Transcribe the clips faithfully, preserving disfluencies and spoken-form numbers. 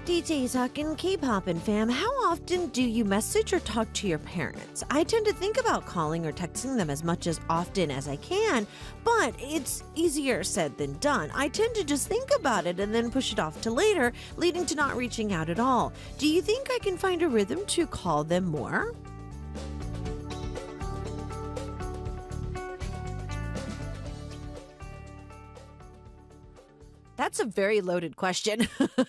D J talking K-pop and fam. How often do you message or talk to your parents? I tend to think about calling or texting them as much as often as I can, but it's easier said than done. I tend to just think about it and then push it off to later, leading to not reaching out at all. Do you think I can find a rhythm to call them more? That's a very loaded question.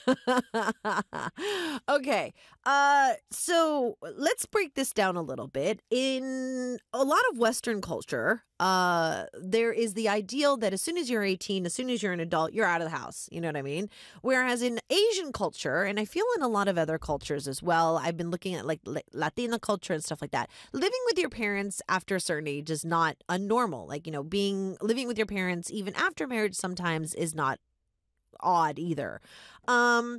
Okay. Uh so let's break this down a little bit. In a lot of Western culture, uh there is the ideal that as soon as you're eighteen, as soon as you're an adult, you're out of the house. You know what I mean? Whereas in Asian culture, and I feel in a lot of other cultures as well, I've been looking at like La- Latina culture and stuff like that. Living with your parents after a certain age is not unnormal. Like, you know, being living with your parents even after marriage sometimes is not odd either. Um,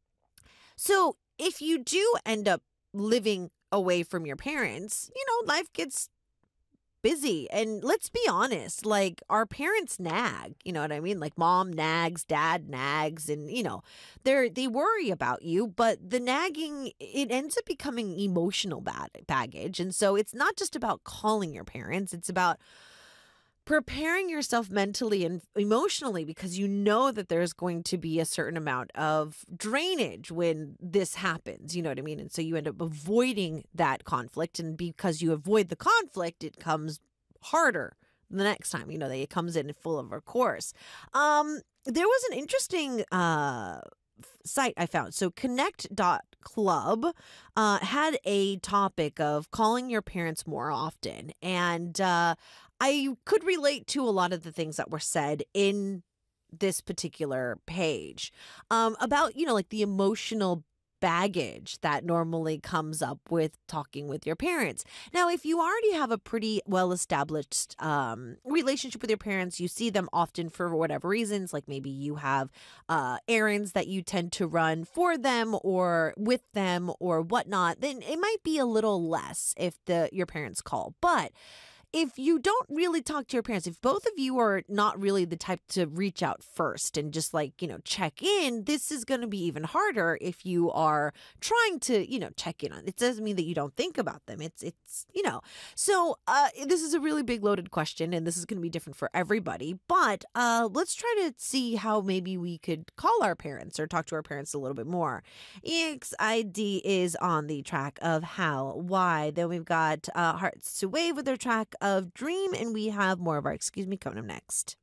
so if you do end up living away from your parents, you know, life gets busy. And let's be honest, like our parents nag, you know what I mean? Like mom nags, dad nags, and you know, they're they worry about you, but the nagging it ends up becoming emotional bad baggage. And so it's not just about calling your parents, it's about preparing yourself mentally and emotionally because you know that there's going to be a certain amount of drainage when this happens. You know what I mean? And so you end up avoiding that conflict. And because you avoid the conflict, it comes harder the next time, you know, that it comes in full of a course. Um, there was an interesting uh, site I found. So connect dot club uh, had a topic of calling your parents more often. And uh, I could relate to a lot of the things that were said in this particular page um, about, you know, like the emotional baggage that normally comes up with talking with your parents. Now, if you already have a pretty well established um, relationship with your parents, you see them often for whatever reasons, like maybe you have uh, errands that you tend to run for them or with them or whatnot, then it might be a little less if the your parents call. But if you don't really talk to your parents, if both of you are not really the type to reach out first and just like, you know, check in, this is going to be even harder if you are trying to, you know, check in on. It doesn't mean that you don't think about them. It's, it's, you know, so uh, this is a really big loaded question and this is going to be different for everybody. But uh, let's try to see how maybe we could call our parents or talk to our parents a little bit more. E X I D is on the track of How, Why. Then we've got uh, Hearts to Wave with their track of Dream, and we have more of our Excuse Me coming up next.